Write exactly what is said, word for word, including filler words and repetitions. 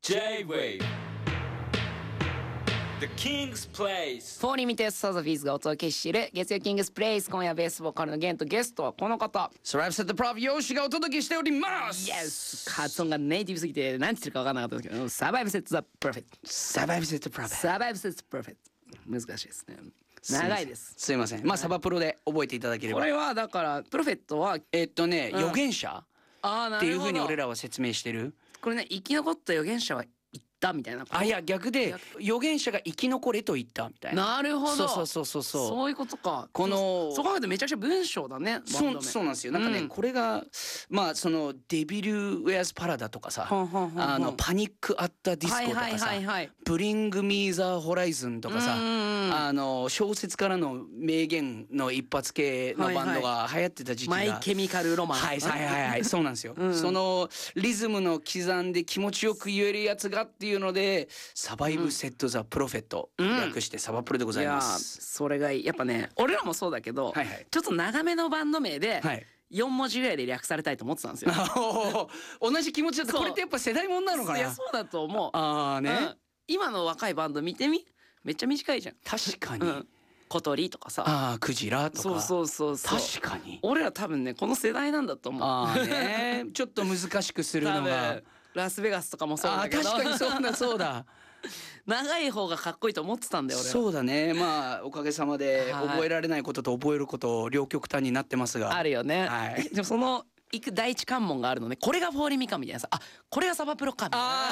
J-Wave The King's Place フォーリミテスサザフィーズがお届けしている月曜キングスプレイス。今夜ベースボーカルのゲンとゲストはこの方、 スライプセットプロフヨシがお届けしております。 イエス発音がネイティブすぎて何て言ってるか分からなかったんですけど、サバイブセットザプロフェットサバイブセットプロフェットサバイブセットプロフェット難しいですね。長いです。 すいません。まあサバプロで覚えていただければ。 これはだからプロフェットはえっとね、 うん預言者あーなっていうるほどふうに俺らは説明してる。 これね、生き残った預言者は言ったみたいなこと。 あ、いや逆で預言者が生き残れと言ったみたいな。 なるほど。 そうそうそうそうそう。 そういうことか。 このそう考えるとめちゃくちゃ文章だね。バンド名そうそうなんですよ。なんかね、 うんこれがまあそのデビルウェアスパラダとかさ、 はんはんはんはんあのパニックアッタディスコとかはいはいさはいはい、 ブリングミーザーホライズンとかさ、 うんうんうんあの小説からの名言の一発系のバンドが流行ってた時期が、 マイケミカルロマン。 はいはいはいはいそうなんですよ、 うんそのリズムの刻んで気持ちよく言えるやつがっていうのでサバイブセットザプロフェット、 うん略してサバプロでございまいやす。 ーそれがいい。やっぱね、俺らもそうだけど、 はいはいちょっと長めのバンド名ではいよん文字ぐらいで略されたいと思ってたんですよ。 同じ気持ちだった。 そうこれってやっぱ世代もんなのかな。 いやそうだと思う。 ああね、 うん今の若いバンド見てみ、めっちゃ短いじゃん。 確かに、 うん小鳥とかさ。 ああクジラとかそうそうそうそう。 確かに俺ら多分ねこの世代なんだと思う。 ああねちょっと難しくする多のが分ラスベガスとかもそうああだけど、 確かにそうだそうだ長い方がかっこいいと思ってたんだよ俺ら。 そうだね。まあおかげさまではい覚えられないことと覚えること両極端になってますがあるよね。 はいでもその行く第一関門があるのね。これがフォーリミかみたいなさ、あこれがサバプロかみたいな。 あ